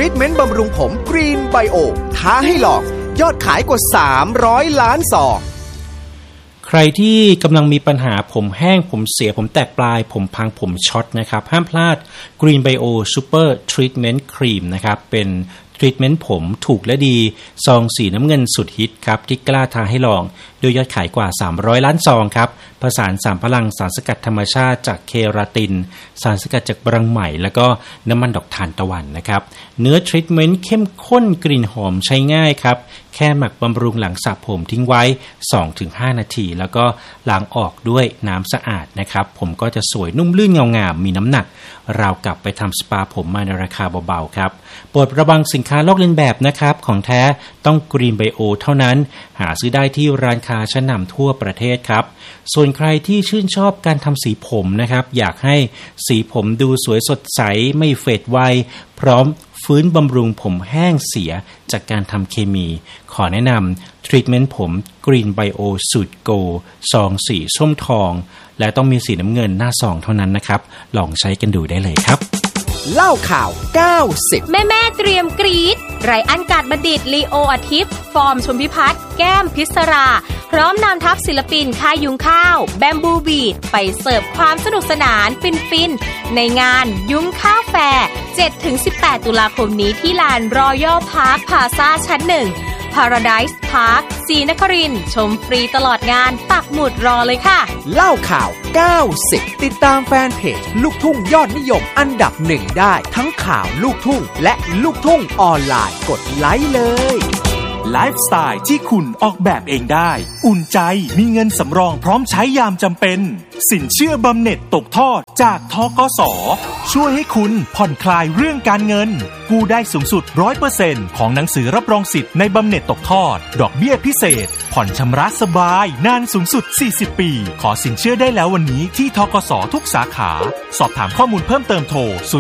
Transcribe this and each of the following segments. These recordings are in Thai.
รีทเมนต์บำรุงผมกรีนไบโอท้าให้ลองยอดขายกว่า300ล้านซองใครที่กำลังมีปัญหาผมแห้งผมเสียผมแตกปลายผมพังผมช็อตนะครับห้ามพลาด Green Bio Super Treatment Cream นะครับเป็นทรีทเมนต์ผมถูกและดีซองสีน้ำเงินสุดฮิตครับที่กล้าท้าให้ลองโดยยอดขายกว่า300ล้านซองครับผสาน3พลังสารสกัดธรรมชาติจากเคราตินสารสกัดจากบรังไหมแล้วก็น้ำมันดอกทานตะวันนะครับเนื้อทรีทเมนต์เข้มข้นกลิ่นหอมใช้ง่ายครับแค่หมักบำรุงหลังสระผมทิ้งไว้ 2-5 นาทีแล้วก็ล้างออกด้วยน้ำสะอาดนะครับผมก็จะสวยนุ่มลื่นเงางามมีน้ำหนักราวกับไปทำสปาผมมาในราคาเบาๆครับโปรดระวังสินค้าลอกเลียนแบบนะครับของแท้ต้อง Green Bio เท่านั้นหาซื้อได้ที่ร้านค้าชั้นนำทั่วประเทศครับส่วนใครที่ชื่นชอบการทำสีผมนะครับอยากให้สีผมดูสวยสดใสไม่เฟดไวพร้อมฟื้นบำรุงผมแห้งเสียจากการทำเคมีขอแนะนำทรีทเมนต์ผม Green Bio สูตรโกซองสีส้มทองและต้องมีสีน้ำเงินหน้าซองเท่านั้นนะครับลองใช้กันดูได้เลยครับเล่าข่าว90 แม่เตรียมกรี๊ดไรอันกาดบัณฑิตลีโออาทิตย์ฟอร์มชมพิพัฒน์แก้มพิศราพร้อมนำทัพศิลปินค่ายยุ้งข้าวแบมบูบีทไปเสิร์ฟความสนุกสนานฟินในงานยุ้งข้าวแฟร์ 7-18 ตุลาคมนี้ที่ลานรอยัลพาร์คพลาซ่าชั้น 1 Paradise Park ศรีนครินทร์ชมฟรีตลอดงานปักหมุดรอเลยค่ะเล่าข่าว90ติดตามแฟนเพจลูกทุ่งยอดนิยมอันดับ1ได้ทั้งข่าวลูกทุ่งและลูกทุ่งออนไลน์กดไลค์เลยไลฟ์สไตล์ที่คุณออกแบบเองได้อุ่นใจมีเงินสำรองพร้อมใช้ยามจำเป็นสินเชื่อบำเหน็จตกทอดจากธกส.ช่วยให้คุณผ่อนคลายเรื่องการเงินกู้ได้สูงสุด 100% ของหนังสือรับรองสิทธิ์ในบำเหน็จตกทอดดอกเบี้ยพิเศษผ่อนชำระสบายนานสูงสุด40ปีขอสินเชื่อได้แล้ววันนี้ที่ธกส.ทุกสาขาสอบถามข้อมูลเพิ่มเติมโทร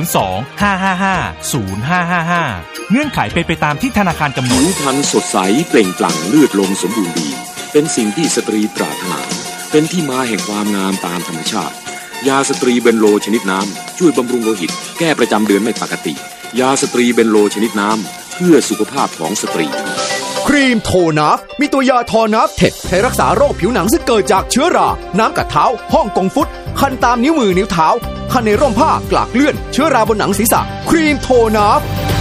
02-555-0555เงื่อนไขเป็นไปตามที่ธนาคารกำหนดผิวพรรณสดใสเปล่งปลั่งเลือดลมสมบูรณ์ดีเป็นสิ่งที่สตรีปรารถนาเป็นที่มาแห่งความงามตามธรรมชาติยาสตรีเบนโลชนิดน้ำช่วยบำรุงโลหิตแก้ประจำเดือนไม่ปกติยาสตรีเบนโลชนิดน้ำเพื่อสุขภาพของสตรีครีมโทนัฟมีตัวยาทอนัฟเท็ดใช้รักษาโรคผิวหนังซึ่งเกิดจากเชื้อราน้ำกัดเท้าฮ่องกงฟุตคันตามนิ้วมือนิ้วเท้าคันในร่มผ้ากลากเลื่อนเชื้อราบนหนังศีรษะครีมโทนัฟ